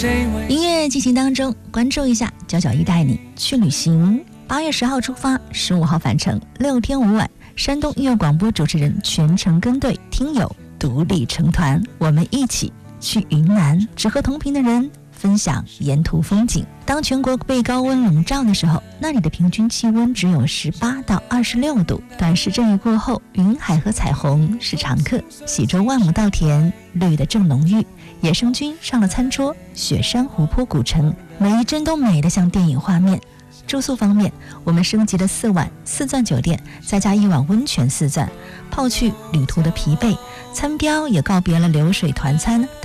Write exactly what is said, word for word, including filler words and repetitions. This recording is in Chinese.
音乐进行当中，关注一下九九一带你去旅行。八月十号出发，十五号返程，六天五晚。山东音乐广播主持人全程跟队，听友独立成团，我们一起去云南，只和同频的人分享沿途风景。当全国被高温笼罩的时候，那里的平均气温只有十八到二十六度。短时阵雨过后，云海和彩虹是常客。喜洲万亩稻田绿得正浓郁，野生菌上了餐桌，雪山湖泊古城，每一帧都美得像电影画面。住宿方面，我们升级了四晚四钻酒店，再加一晚温泉四钻，抛去旅途的疲惫。餐标也告别了流水团餐，